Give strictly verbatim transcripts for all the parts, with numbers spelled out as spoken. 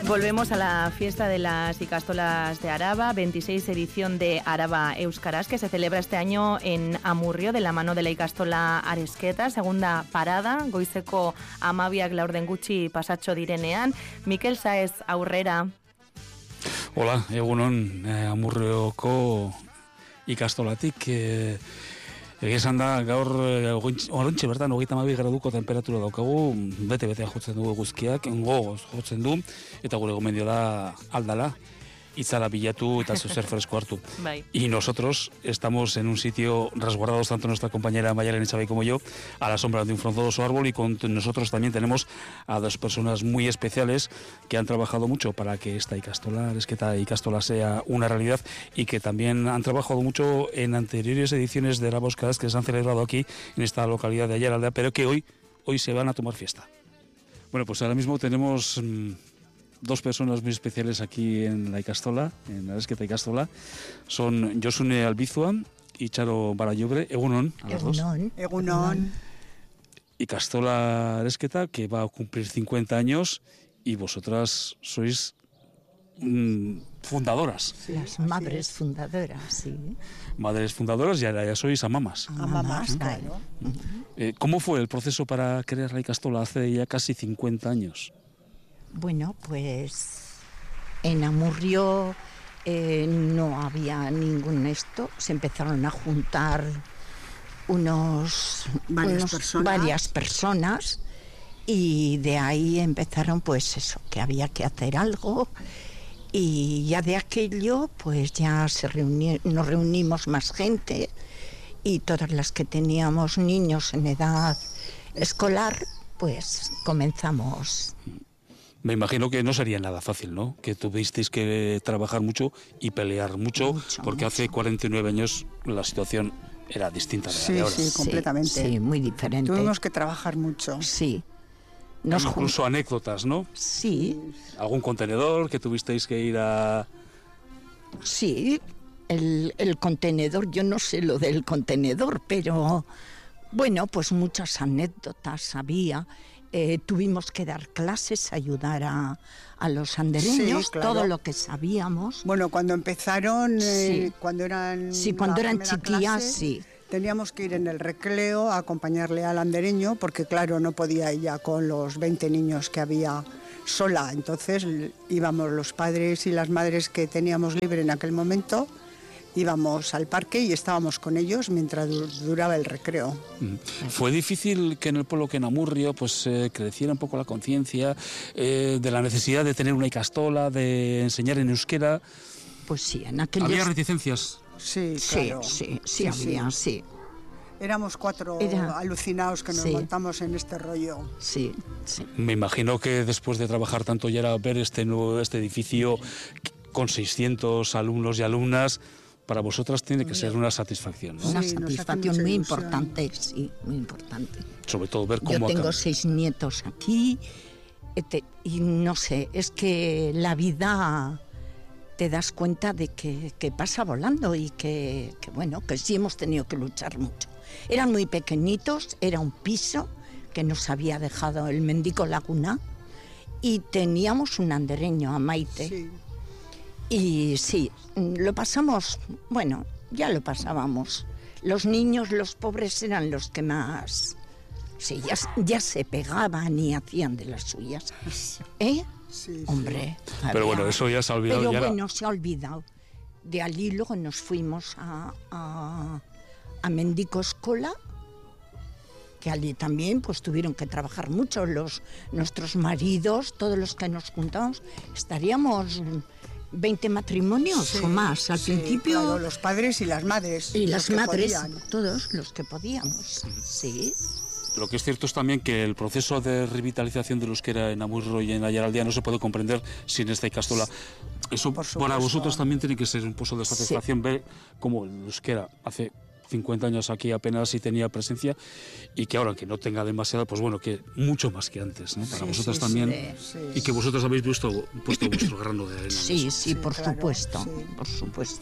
Volvemos a la fiesta de las Ikastolas de Araba, veintiséis edición de Araba Euskaraz, que se celebra este año en Amurrio, de la mano de la Ikastola Aresqueta, segunda parada, goizeko amabiak laurden gutxi pasatxo direnean. Mikel Saez, aurrera. Hola, egunon, eh, Amurrioko ikastolatik, eh, Egesan da, gaur orantxe bertan hogeita hamabi graduko temperatura daukagu, bete-betea jotzen dugu eguzkiak, gogoz jotzen du, eta gure gomendio da aldala, itzala bilatu eta zer fresko hartu. Bai. Y nosotros estamos en un sitio resguardados, tanto nuestra compañera Mayalen Echabay como yo, a la sombra de un frondoso árbol, y con nosotros también tenemos a dos personas muy especiales que han trabajado mucho para que esta ikastola, es que esta ikastola sea una realidad, y que también han trabajado mucho en anteriores ediciones de Araba Euskaraz que se han celebrado aquí en esta localidad de Aiaraldea, pero que hoy, hoy se van a tomar fiesta. Bueno, pues ahora mismo tenemos mmm, dos personas muy especiales aquí en la ikastola, en la Aresqueta ikastola. Son Josune Albizua y Charo Barallobre. Egunon, a las dos. Egunon. Egunon. Ikastola Aresqueta, que va a cumplir cincuenta años, y vosotras sois mmm, fundadoras. Sí, las madres fundadoras, sí. Madres fundadoras, y ahora ya sois amamas. Amamas, claro. Eh, ¿Cómo fue el proceso para crear la ikastola hace ya casi cincuenta años? Bueno, pues en Amurrio eh, no había ningún esto, se empezaron a juntar unos, varias, unos, personas. varias personas, y de ahí empezaron pues eso, que había que hacer algo, y ya de aquello pues ya se reuni- nos reunimos más gente, y todas las que teníamos niños en edad escolar pues comenzamos. Me imagino que no sería nada fácil, ¿no? Que tuvisteis que trabajar mucho y pelear mucho, mucho porque mucho. Hace cuarenta y nueve años la situación era distinta de la sí, de ahora. Sí, completamente. Sí, sí, muy diferente. Tuvimos que trabajar mucho. Sí. Nos Incluso jun... anécdotas, ¿no? Sí. ¿Algún contenedor que tuvisteis que ir a...? Sí, el, el contenedor, yo no sé lo del contenedor, pero bueno, pues muchas anécdotas había. Eh, tuvimos que dar clases, ayudar a, a los andereños, sí, claro. Todo lo que sabíamos. Bueno, cuando empezaron, eh, sí. cuando eran sí, cuando eran chiquillas, clase, sí. Teníamos que ir en el recreo a acompañarle al andereño, porque claro, no podía ir ya con los veinte niños que había sola. Entonces íbamos los padres y las madres que teníamos libre en aquel momento, íbamos al parque y estábamos con ellos mientras duraba el recreo. ¿Fue difícil que en el pueblo, que en Amurrio, pues eh, creciera un poco la conciencia eh, de la necesidad de tener una ikastola, de enseñar en euskera? Pues sí, en aquellos... ¿Había reticencias? Sí, claro. Sí, sí, sí, sí había, sí. Éramos cuatro Era... alucinados que nos sí. montamos en este rollo. Sí, sí. Me imagino que después de trabajar tanto ya era ver este nuevo este edificio con seiscientos alumnos y alumnas, para vosotras tiene que ser una satisfacción, ¿no? Una sí, satisfacción muy importante, sí, muy importante. Sobre todo ver cómo... Yo tengo acaba. seis nietos aquí, este, y no sé, es que la vida te das cuenta de que, que pasa volando, y que, que, bueno, que sí hemos tenido que luchar mucho. Eran muy pequeñitos, era un piso que nos había dejado el Mendico Laguna, y teníamos un andereño, a Maite. Sí. Y sí, lo pasamos, bueno, ya lo pasábamos. Los niños, los pobres, eran los que más, sí, ya, ya se pegaban y hacían de las suyas. ¿Eh? Sí, Hombre. Sí. Pero había... bueno, eso ya se ha olvidado. Pero ya bueno, la... se ha olvidado. De allí luego nos fuimos a, a, a Mendico Escola, que allí también pues tuvieron que trabajar mucho los nuestros maridos, todos los que nos juntamos, estaríamos veinte matrimonios sí, o más al sí, principio. Claro, los padres y las madres. Y las madres, podían. Todos los que podíamos, sí. Lo que es cierto es también que el proceso de revitalización del euskera en Amurrio y en Aiaraldea no se puede comprender sin esta ikastola. Eso para vosotros también tiene que ser un pozo de satisfacción, sí. Ver cómo el euskera hace cincuenta años aquí apenas sí tenía presencia, y que ahora, que no tenga demasiada, pues bueno, que mucho más que antes, ¿no? Para sí, vosotras sí, también, sí, sí, y que vosotros habéis puesto, puesto vuestro grano de arena. Sí, sí, sí, por claro, supuesto, sí. por supuesto.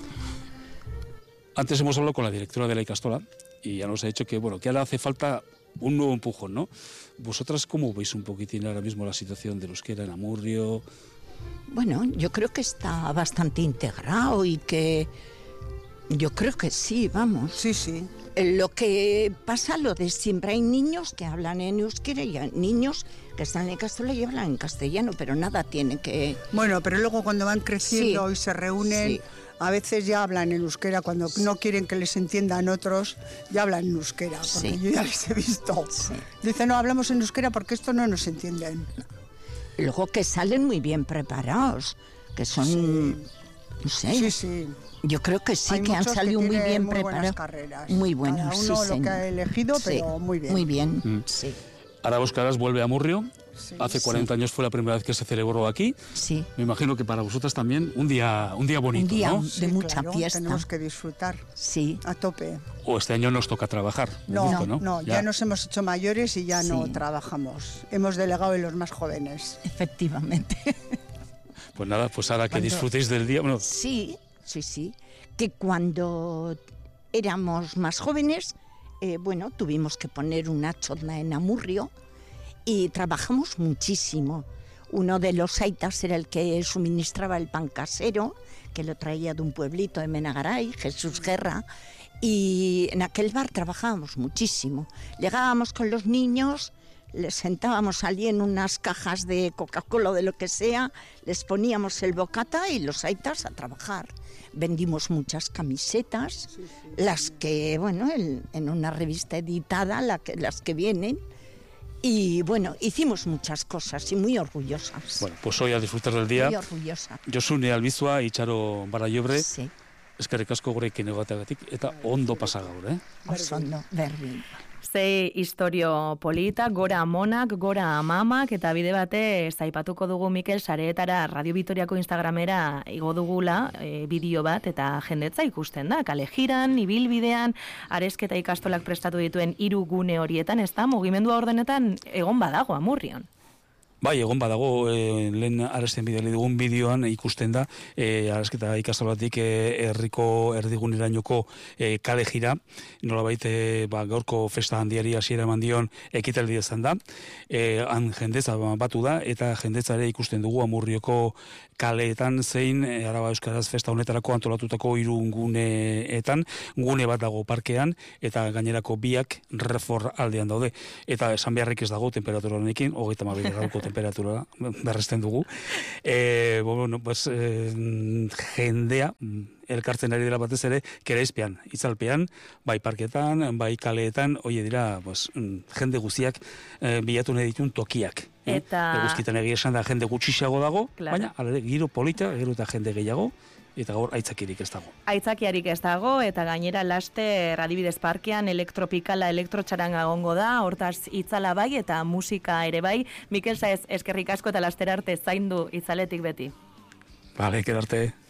Antes hemos hablado con la directora de la ikastola y ya nos ha dicho que, bueno, que ahora hace falta un nuevo empujón, ¿no? ¿Vosotras cómo veis un poquitín ahora mismo la situación del euskera en Amurrio? Bueno, yo creo que está bastante integrado y que yo creo que sí, vamos. Sí, sí. Lo que pasa, lo de siempre hay niños que hablan en euskera y hay niños que están en Ikastola y hablan en castellano, pero nada tiene que... Bueno, pero luego cuando van creciendo Sí, y se reúnen, sí. a veces ya hablan en euskera, cuando no quieren que les entiendan otros, ya hablan en euskera, porque Sí. yo ya les he visto. Sí. Dicen, no, hablamos en euskera porque esto no nos entienden. Luego que salen muy bien preparados, que son... No sé, Sí, sí. yo creo que sí, Hay que han muchos salido muy tienen bien muy buenas preparados. carreras. Muy buenos, Cada sí, uno lo señor. que ha elegido, Sí, pero muy bien. Muy bien, Mm. sí. Araba Euskaraz vuelve a Amurrio. Sí. Hace cuarenta años fue la primera vez que se celebró aquí. Sí. Me imagino que para vosotras también un día, un día bonito, Un día ¿no? de Sí, mucha claro, fiesta. tenemos que disfrutar Sí. a tope. O este año nos toca trabajar. No, justo, no, ¿no? ya. nos hemos hecho mayores y ya no Sí. trabajamos. Hemos delegado en los más jóvenes. Efectivamente. Pues nada, pues ahora que Cuando- disfrutéis del día. Bueno, Sí, sí, sí. Que cuando éramos más jóvenes, eh, bueno, tuvimos que poner una chotna en Amurrio y trabajamos muchísimo. Uno de los aitas era el que suministraba el pan casero, que lo traía de un pueblito de Menagaray, Jesús Guerra, y en aquel bar trabajábamos muchísimo. Llegábamos con los niños, les sentábamos allí en unas cajas de Coca-Cola o de lo que sea, les poníamos el bocata y los aitas a trabajar. Vendimos muchas camisetas, las que, bueno, en, en una revista editada, la que, las que vienen. Y bueno, hicimos muchas cosas y muy orgullosas. bueno, pues hoy a disfrutar del día. Muy orgullosa. Josune Albizua, Itxaro Barraiobre, Sí, eskerrik asko gurekin egoteagatik eta ondo pasa gaur, eh? oso ondo, berdin. Ze historio polita, gora amonak, gora amamak, eta bide batez aipatuko dugu Mikel sareetara Radio Vitoriako Instagramera igo dugula e, bideo bat, eta jendetza ikusten da, kale jiran, ibilbidean, aresketa ikastolak prestatu dituen hiru gune horietan, ez da, mugimendua ordenetan egon badago Amurrion. Bai, egon badago, e, lehen aresten bideli dugun bideoan ikusten da, e, arezketa ikastolatik e, herriko erdigunerainoko e, kale jira, nolabait e, ba, gaurko festa handiari hasiera eman dion ekitaldi izan da, e, han jendetza batu da, eta jendetza ere ikusten dugu Amurrioko kaleetan zein e, Araba Euskaraz festa honetarako antolatutako hiru guneetan, gune bat dago parkean, eta gainerako biak refor aldean daude, eta esan beharrik ez dago temperatura honekin, hogeita hamabi graduko temperatura berresten dugu. E, bueno, pues, e, jendea elkartzen ari dela batez ere, kereizpean, itzalpean, bai parketan, bai kaleetan, hoie dira, pues, jende guztiak e, bilatu nahi ditun tokiak. Eh? Eta- Eguzkitan egia esan da jende gutxiago dago, Claro. baina alare, giro polita, gero eta jende gehiago, eta gaur aitzakirik ez dago. Aitzakiarik ez dago, eta gainera laster adibidez parkean elektropikala, elektrotxaranga egongo da, hortaz itzala bai eta musika ere bai. Mikel Saez, eskerrik asko eta laster arte zaindu itzaletik beti. Vale, quedarte.